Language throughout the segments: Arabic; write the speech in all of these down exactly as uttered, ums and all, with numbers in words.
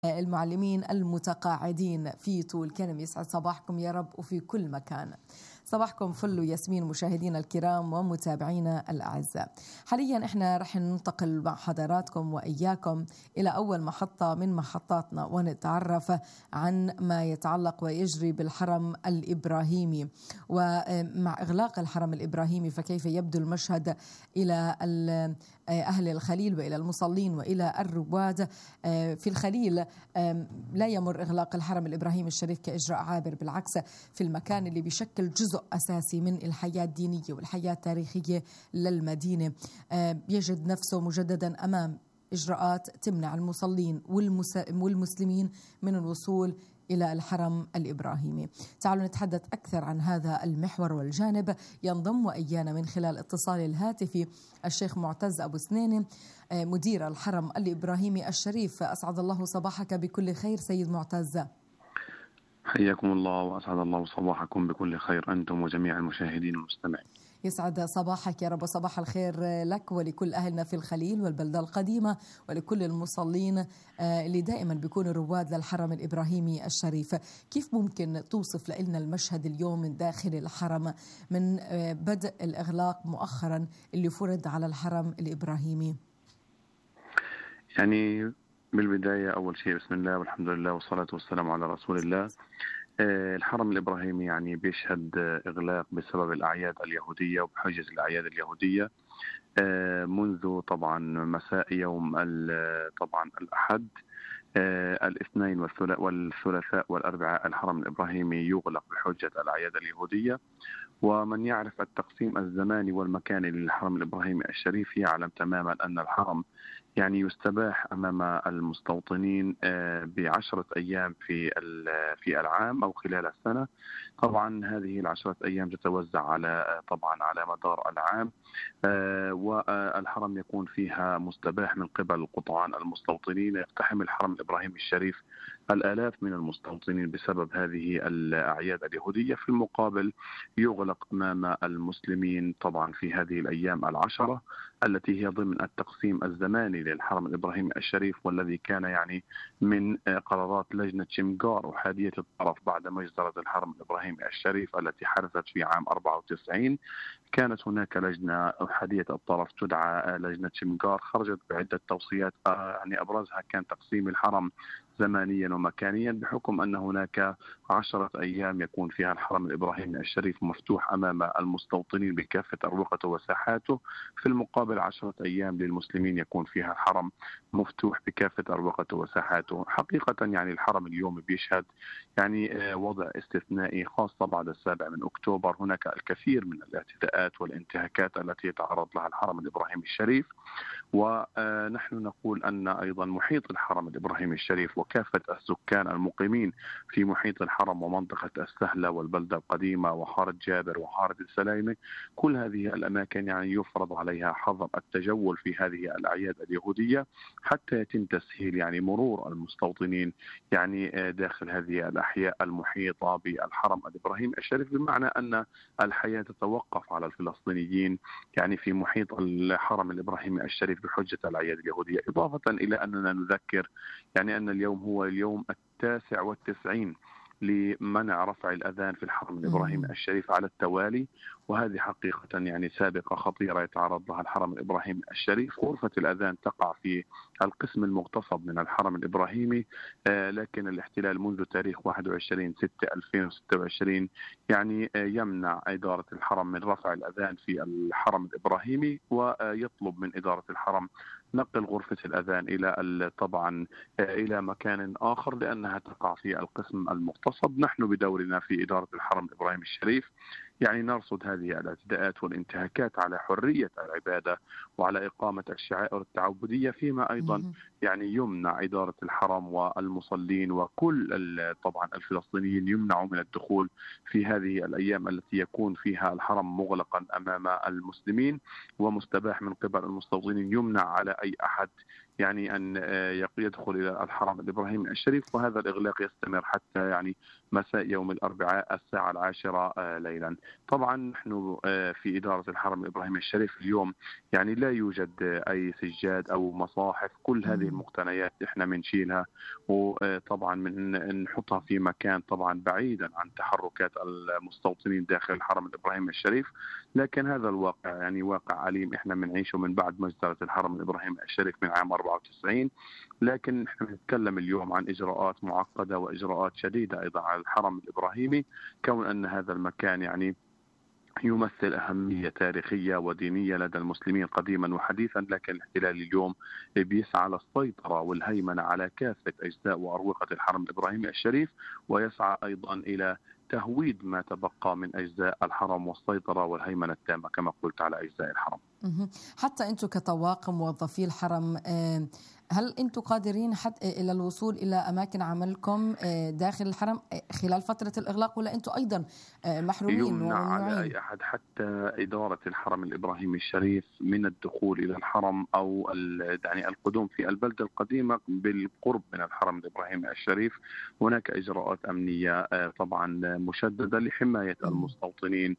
المعلمين المتقاعدين في طول كرم. يسعد صباحكم يا رب وفي كل مكان. صباحكم فل وياسمين مشاهدينا الكرام ومتابعينا الأعزاء. حاليا احنا رح ننتقل مع حضراتكم وإياكم إلى أول محطة من محطاتنا ونتعرف عن ما يتعلق ويجري بالحرم الإبراهيمي. ومع إغلاق الحرم الإبراهيمي فكيف يبدو المشهد إلى أهل الخليل وإلى المصلين وإلى الرواد في الخليل. لا يمر إغلاق الحرم الإبراهيمي الشريف كإجراء عابر، بالعكس في المكان اللي بيشكل جزء أساسي من الحياة الدينية والحياة التاريخية للمدينة يجد نفسه مجددا أمام إجراءات تمنع المصلين والمسلمين من الوصول إلى الحرم الإبراهيمي. تعالوا نتحدث أكثر عن هذا المحور والجانب. ينضم وإيانا من خلال اتصال الهاتفي الشيخ معتز أبو سنينة مدير الحرم الإبراهيمي الشريف. أسعد الله صباحك بكل خير سيد معتز. حياكم الله وأسعد الله صباحكم بكل خير أنتم وجميع المشاهدين والمستمعين. يسعد صباحك يا رب، وصباح الخير لك ولكل أهلنا في الخليل والبلدة القديمة ولكل المصلين اللي دائما بيكونوا رواد للحرم الإبراهيمي الشريف. كيف ممكن توصف لنا المشهد اليوم من داخل الحرم من بدء الإغلاق مؤخرا اللي فرض على الحرم الإبراهيمي؟ يعني بالبداية أول شيء بسم الله والحمد لله والصلاة والسلام على رسول الله. الحرم الإبراهيمي يعني بيشهد إغلاق بسبب الأعياد اليهودية وبحجة الأعياد اليهودية منذ طبعا مساء يوم طبعا الأحد الاثنين والثلاثاء والأربعاء. الحرم الإبراهيمي يغلق بحجة الأعياد اليهودية، ومن يعرف التقسيم الزماني والمكاني للحرم الإبراهيمي الشريف يعلم تماما أن الحرم يعني يستباح أمام المستوطنين بعشرة أيام في في العام أو خلال السنة. طبعا هذه العشرة أيام تتوزع على طبعا على مدار العام، والحرم يكون فيها مستباح من قبل القطعان المستوطنين. يقتحم الحرم الإبراهيمي الشريف الآلاف من المستوطنين بسبب هذه الأعياد اليهودية. في المقابل يغلق أمام المسلمين طبعا في هذه الأيام العشرة التي هي ضمن التقسيم الزماني للحرم الإبراهيمي الشريف، والذي كان يعني من قرارات لجنة شمقار أحادية الطرف بعد مجزرة الحرم الإبراهيمي الشريف التي حدثت في عام أربعة وتسعين. كانت هناك لجنة أحادية الطرف تدعى لجنة شمقار، خرجت بعدة توصيات يعني أبرزها كان تقسيم الحرم زمانيا ومكانيا بحكم أن هناك عشرة أيام يكون فيها الحرم الإبراهيمي الشريف مفتوح أمام المستوطنين بكافة أروقته وساحاته، في المقابل عشرة أيام للمسلمين يكون فيها الحرم مفتوح بكافة أروقته وساحاته. حقيقة يعني الحرم اليوم بيشهد يعني وضع استثنائي خاصة بعد السابع من أكتوبر. هناك الكثير من الاعتداءات والانتهاكات التي يتعرض لها الحرم الإبراهيمي الشريف، ونحن نقول أن أيضا محيط الحرم الإبراهيمي الشريف وكافة السكان المقيمين في محيط الحرم ومنطقة السهلة والبلدة القديمة وحارة جابر وحارة السلايمة، كل هذه الأماكن يعني يفرض عليها حظر التجول في هذه الأعياد اليهودية حتى يتم تسهيل يعني مرور المستوطنين يعني داخل هذه الأحياء المحيطة بالحرم الإبراهيمي الشريف، بمعنى أن الحياة تتوقف على الفلسطينيين يعني في محيط الحرم الإبراهيمي الشريف بحجة الأعياد اليهودية. إضافة إلى أننا نذكر يعني أن اليوم هو اليوم التاسع والتسعين لمنع رفع الأذان في الحرم الإبراهيمي الشريف على التوالي، وهذه حقيقة يعني سابقة خطيرة يتعرض لها الحرم الإبراهيمي الشريف. غرفة الأذان تقع في القسم المغتصب من الحرم الإبراهيمي، آه لكن الاحتلال منذ تاريخ واحد وعشرين ستة ألفين وستة وعشرين يعني آه يمنع إدارة الحرم من رفع الأذان في الحرم الإبراهيمي، ويطلب من إدارة الحرم نقل غرفة الأذان إلى طبعا إلى مكان آخر لأنها تقع في القسم المغتصب. نحن بدورنا في إدارة الحرم الإبراهيمي الشريف يعني نرصد هذه الاعتداءات والانتهاكات على حرية العبادة وعلى إقامة الشعائر التعبدية، فيما أيضا يعني يمنع إدارة الحرم والمصلين وكل طبعا الفلسطينيين يمنعوا من الدخول في هذه الأيام التي يكون فيها الحرم مغلقا أمام المسلمين ومستباح من قبل المستوطنين. يمنع على أي أحد يعني أن يدخل إلى الحرم الإبراهيمي الشريف، وهذا الإغلاق يستمر حتى يعني مساء يوم الأربعاء الساعة العاشرة ليلا. طبعا نحن في إدارة الحرم الإبراهيمي الشريف اليوم يعني لا يوجد أي سجاد أو مصاحف، كل هذه المقتنيات إحنا بنشيلها وطبعا من نحطها في مكان طبعا بعيدا عن تحركات المستوطنين داخل الحرم الإبراهيمي الشريف. لكن هذا الواقع يعني واقع عليم إحنا بنعيشه من بعد مجزرة الحرم الإبراهيمي الشريف من عام أربعة وتسعين. لكن نحن نتكلم اليوم عن إجراءات معقدة وإجراءات شديدة أيضا على الحرم الإبراهيمي، كون أن هذا المكان يعني يمثل أهمية تاريخية ودينية لدى المسلمين قديما وحديثا. لكن الاحتلال اليوم بيسعى للسيطرة والهيمنة على كافة أجزاء وأروقة الحرم الإبراهيمي الشريف، ويسعى أيضا إلى تهويد ما تبقى من أجزاء الحرم والسيطرة والهيمنة التامة كما قلت على أجزاء الحرم. حتى أنتم كطواقم موظفي الحرم، هل أنتم قادرين حتى إلى الوصول إلى أماكن عملكم داخل الحرم خلال فترة الإغلاق، ولا أنتم أيضا محرومين يمنع على أي أحد حتى إدارة الحرم الإبراهيمي الشريف من الدخول إلى الحرم أو يعني القدوم في البلدة القديمة بالقرب من الحرم الإبراهيمي الشريف؟ هناك إجراءات أمنية طبعا مشددة لحماية المستوطنين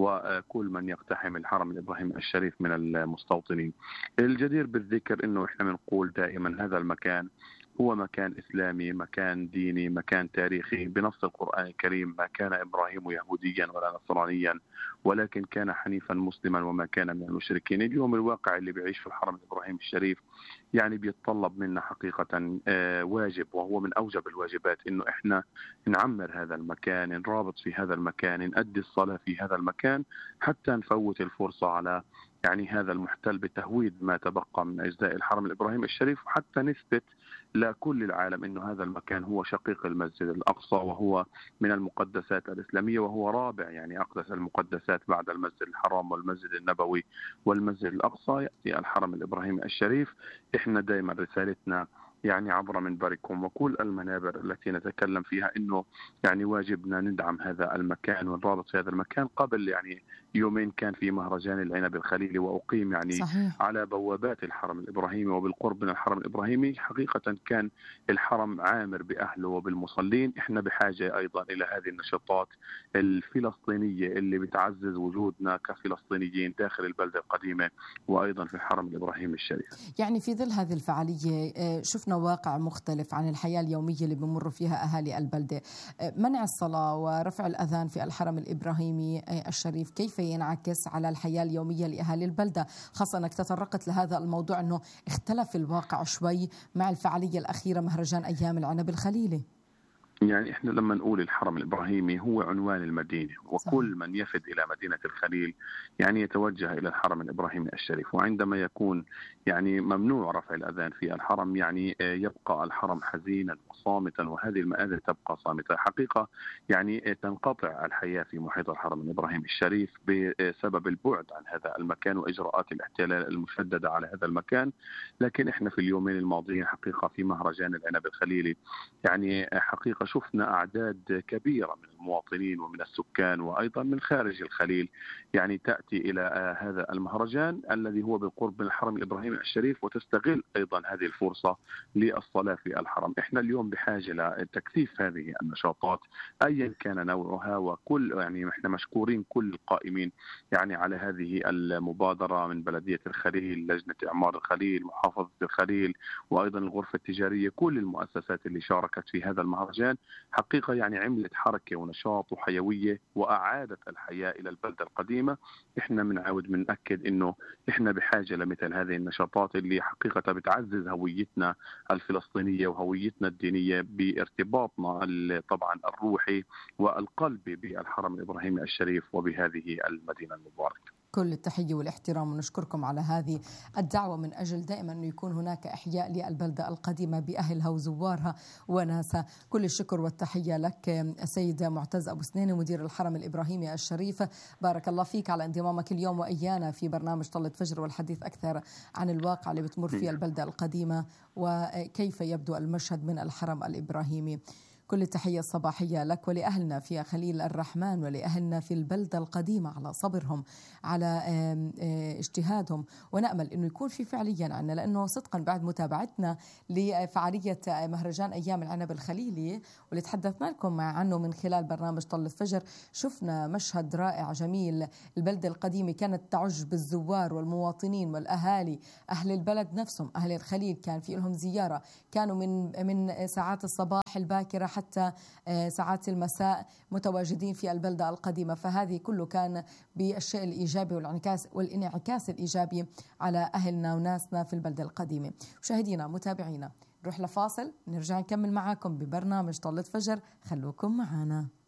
وكل من يقتحم الحرم الإبراهيمي الشريف من المستوطنين. الجدير بالذكر أنه إحنا بنقول دائما هذا المكان هو مكان إسلامي، مكان ديني، مكان تاريخي. بنص القرآن الكريم: ما كان إبراهيم يهوديا ولا نصرانيا ولكن كان حنيفا مسلما وما كان من المشركين. اليوم الواقع اللي بيعيش في الحرم الإبراهيمي الشريف يعني بيتطلب منا حقيقة واجب، وهو من أوجب الواجبات إنه إحنا نعمر هذا المكان، نرابط في هذا المكان، نؤدي الصلاة في هذا المكان، حتى نفوت الفرصة على يعني هذا المحتل بتهويد ما تبقى من أجزاء الحرم الإبراهيمي الشريف، وحتى نثبت لكل العالم أنه هذا المكان هو شقيق المسجد الأقصى وهو من المقدسات الإسلامية، وهو رابع يعني أقدس المقدسات بعد المسجد الحرام والمسجد النبوي والمسجد الأقصى يأتي الحرم الإبراهيمي الشريف. إحنا دائما رسالتنا يعني عبر منبركم وكل المنابر التي نتكلم فيها انه يعني واجبنا ندعم هذا المكان ونرابط في هذا المكان. قبل يعني يومين كان في مهرجان العنب الخليلي واقيم يعني صحيح. على بوابات الحرم الابراهيمي وبالقرب من الحرم الابراهيمي. حقيقه كان الحرم عامر باهله وبالمصلين. احنا بحاجه ايضا الى هذه النشاطات الفلسطينيه اللي بتعزز وجودنا كفلسطينيين داخل البلده القديمه وايضا في الحرم الابراهيمي الشريف. يعني في ظل هذه الفعاليه شفنا واقع مختلف عن الحياة اليومية اللي بمر فيها أهالي البلدة. منع الصلاة ورفع الأذان في الحرم الإبراهيمي الشريف كيف ينعكس على الحياة اليومية لأهالي البلدة، خاصة أنك تطرقت لهذا الموضوع أنه اختلف الواقع شوي مع الفعالية الأخيرة مهرجان أيام العنب الخليلي؟ يعني احنا لما نقول الحرم الإبراهيمي هو عنوان المدينة، وكل من يفد إلى مدينة الخليل يعني يتوجه إلى الحرم الإبراهيمي الشريف. وعندما يكون يعني ممنوع رفع الأذان في الحرم يعني يبقى الحرم حزينا وصامتا، وهذه المآذن تبقى صامتة. حقيقة يعني تنقطع الحياة في محيط الحرم الإبراهيمي الشريف بسبب البعد عن هذا المكان وإجراءات الاحتلال المشددة على هذا المكان. لكن احنا في اليومين الماضيين حقيقة في مهرجان العنب الخليلي يعني حقيقة شفنا أعداد كبيرة من المواطنين ومن السكان وأيضا من خارج الخليل يعني تأتي إلى هذا المهرجان الذي هو بالقرب من الحرم الإبراهيمي الشريف، وتستغل أيضا هذه الفرصة للصلاة في الحرم. إحنا اليوم بحاجة لتكثيف هذه النشاطات أيا كان نوعها، وكل يعني إحنا مشكورين كل القائمين يعني على هذه المبادرة من بلدية الخليل، لجنة إعمار الخليل، محافظة الخليل، وأيضا الغرفة التجارية. كل المؤسسات اللي شاركت في هذا المهرجان حقيقة يعني عملت حركة ونشاط وحيوية وأعادت الحياة إلى البلدة القديمة. إحنا بنعاود بنأكد إنه إحنا بحاجة لمثل هذه النشاطات اللي حقيقة بتعزز هويتنا الفلسطينية وهويتنا الدينية بارتباطنا طبعا الروحي والقلبي بالحرم الإبراهيمي الشريف وبهذه المدينة المباركة. كل التحية والاحترام، ونشكركم على هذه الدعوة من أجل دائما أنه يكون هناك إحياء للبلدة القديمة بأهلها وزوارها وناسها. كل الشكر والتحية لك السيد معتز أبو سنينة مدير الحرم الإبراهيمي الشريف، بارك الله فيك على انضمامك اليوم وإيانا في برنامج طلة فجر والحديث أكثر عن الواقع اللي بتمر فيه البلدة القديمة وكيف يبدو المشهد من الحرم الإبراهيمي. كل التحية الصباحية لك ولأهلنا في خليل الرحمن ولأهلنا في البلدة القديمة على صبرهم، على اجتهادهم، ونأمل أنه يكون في فعليا عنا، لأنه صدقا بعد متابعتنا لفعالية مهرجان أيام العنب الخليلي واللي تحدثنا لكم عنه من خلال برنامج طل الفجر، شفنا مشهد رائع جميل. البلدة القديمة كانت تعج بالزوار والمواطنين والأهالي، أهل البلد نفسهم، أهل الخليل كان في لهم زيارة، كانوا من من ساعات الصباح الباكرة حتى ساعات المساء متواجدين في البلدة القديمة. فهذه كله كان بالشيء الإيجابي والانعكاس والانعكاس الإيجابي على أهلنا وناسنا في البلدة القديمة. مشاهدينا متابعينا نروح لفاصل، نرجع نكمل معاكم ببرنامج طلة فجر، خلوكم معنا.